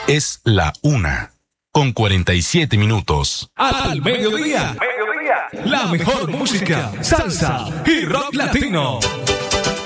Es la 1:47. Al mediodía. La mejor música, salsa y rock latino.